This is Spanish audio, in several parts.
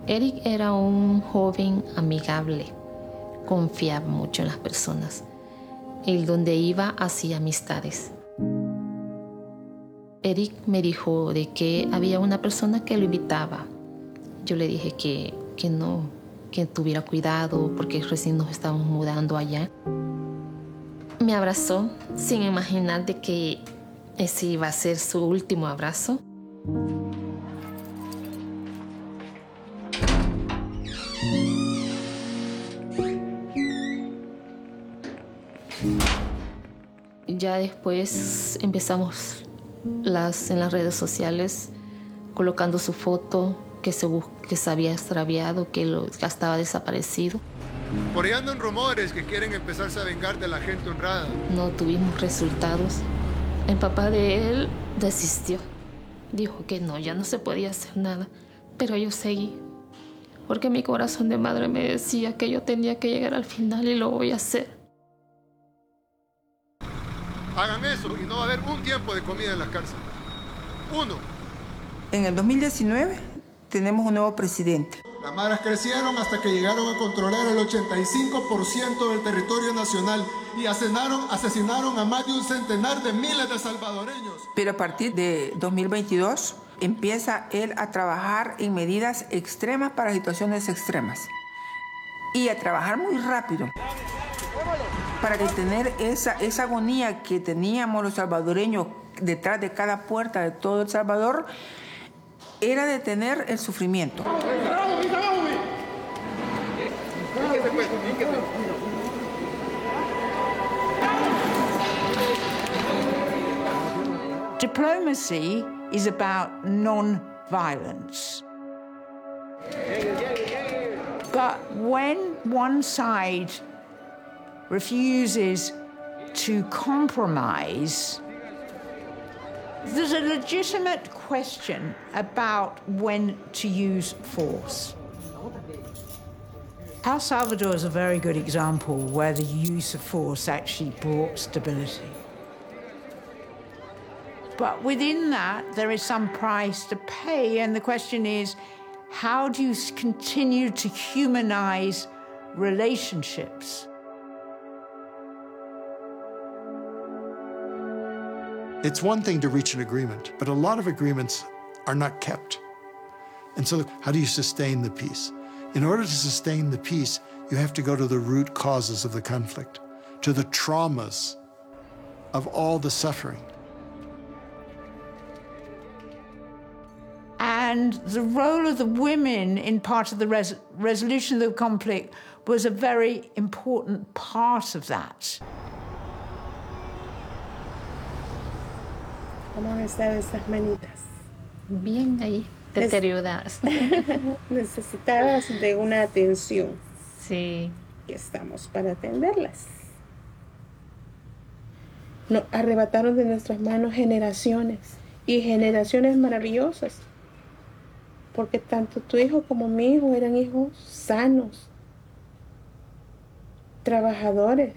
Eric era un joven amigable, confiaba mucho en las personas. Él donde iba hacía amistades. Eric me dijo de que había una persona que lo invitaba. Yo le dije que no, que tuviera cuidado porque recién nos estábamos mudando allá. Me abrazó sin imaginar de que ese iba a ser su último abrazo. Ya después empezamos en las redes sociales colocando su foto que se había extraviado, que estaba desaparecido. Por ahí andan rumores que quieren empezarse a vengar de la gente honrada. No tuvimos resultados. El papá de él desistió. Dijo que no, ya no se podía hacer nada. Pero yo seguí. Porque mi corazón de madre me decía que yo tenía que llegar al final y lo voy a hacer. Hagan eso y no va a haber un tiempo de comida en las cárceles. 1. En el 2019 tenemos un nuevo presidente. Las maras crecieron hasta que llegaron a controlar el 85% del territorio nacional y asesinaron a más de un centenar de miles de salvadoreños. Pero a partir de 2022 empieza él a trabajar en medidas extremas para situaciones extremas y a trabajar muy rápido para detener esa agonía que teníamos los salvadoreños detrás de cada puerta de todo El Salvador. Era detener el sufrimiento. Diplomacy is about non-violence. But when one side refuses to compromise, there's a legitimate question about when to use force. El Salvador is a very good example where the use of force actually brought stability. But within that, there is some price to pay, and the question is, how do you continue to humanize relationships? It's one thing to reach an agreement, but a lot of agreements are not kept. And so how do you sustain the peace? In order to sustain the peace, you have to go to the root causes of the conflict, to the traumas of all the suffering. And the role of the women in part of the resolution of the conflict was a very important part of that. ¿Cómo han estado estas manitas? Bien ahí, deterioradas. Necesitadas de una atención. Sí. Y estamos para atenderlas. Nos arrebataron de nuestras manos generaciones y generaciones maravillosas. Porque tanto tu hijo como mi hijo eran hijos sanos, trabajadores,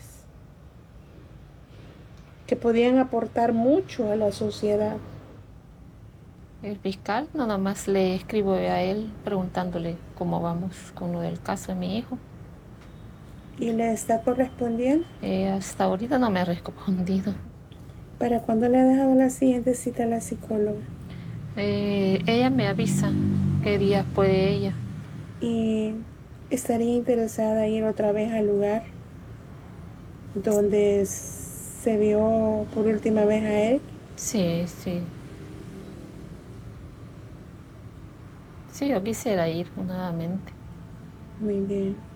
que podían aportar mucho a la sociedad. El fiscal nada más le escribo a él preguntándole cómo vamos con lo del caso de mi hijo. ¿Y le está correspondiendo? Hasta ahorita no me ha respondido. ¿Para cuándo le ha dejado la siguiente cita a la psicóloga? Ella me avisa qué día puede ella. ¿Y estaría interesada en ir otra vez al lugar donde se vio por última vez a él? Sí, sí. Sí, yo quisiera ir nuevamente. Muy bien.